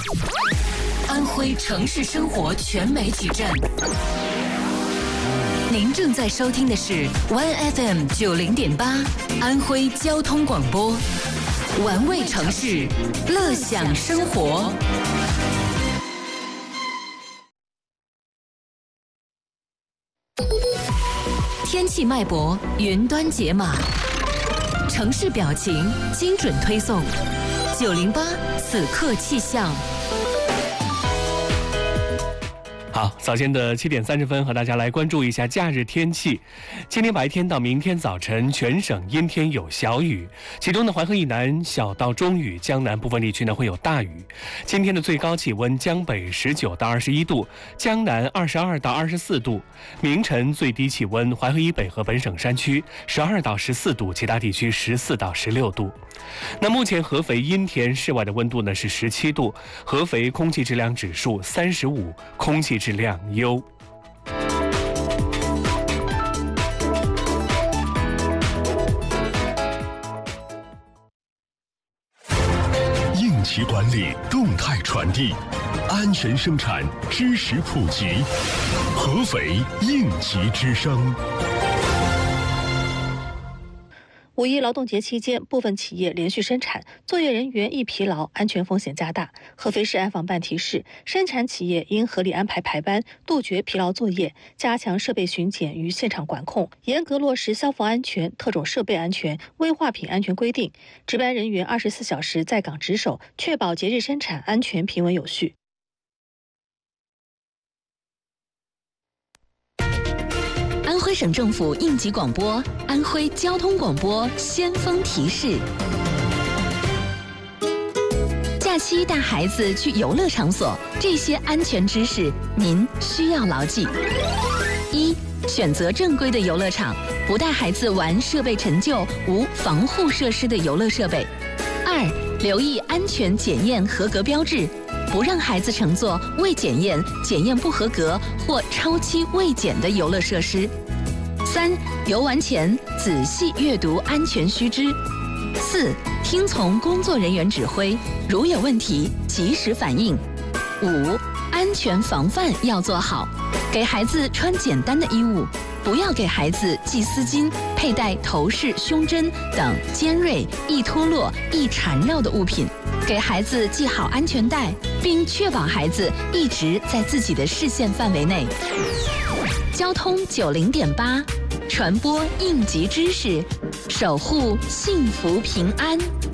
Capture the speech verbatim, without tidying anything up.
安徽城市生活全媒体站。您正在收听的是 One F M 九零点八安徽交通广播，玩味城市，乐享生活。天气脉搏，云端解码，城市表情，精准推送。九零八此刻气象。 好，早间的七点三十分，和大家来关注一下假日天气。今天白天到明天早晨，全省阴天有小雨，其中的淮河以南小到中雨，江南部分地区呢会有大雨。今天的最高气温，江北十九到二十一度，江南二十二到二十四度。明晨最低气温，淮河以北和本省山区十二到十四度，其他地区十四到十六度。那目前合肥阴天，室外的温度呢是十七度，合肥空气质量指数三十五，空气质量优。 应急管理，动态传递，安全生产，知识普及。合肥应急之声。 五一劳动节期间，部分企业连续生产，作业人员易疲劳，安全风险加大。合肥市安防办提示，生产企业应合理安排排班，杜绝疲劳作业，加强设备巡检与现场管控，严格落实消防安全、特种设备安全、危化品安全规定。值班人员二十四小时在岗值守，确保节日生产安全平稳有序。 安徽省政府应急广播，安徽交通广播先锋提示：假期带孩子去游乐场所，这些安全知识您需要牢记。一、选择正规的游乐场，不带孩子玩设备陈旧、无防护设施的游乐设备。二、留意安全检验合格标志，不让孩子乘坐未检验、检验不合格或超期未检的游乐设施。三、游玩前仔细阅读安全须知。四、听从工作人员指挥，如有问题及时反映。五、安全防范要做好，给孩子穿简单的衣物，不要给孩子系丝巾、佩戴头饰、胸针等尖锐、易脱落、易缠绕的物品，给孩子系好安全带，并确保孩子一直在自己的视线范围内。交通九零点八，传播应急知识，守护幸福平安。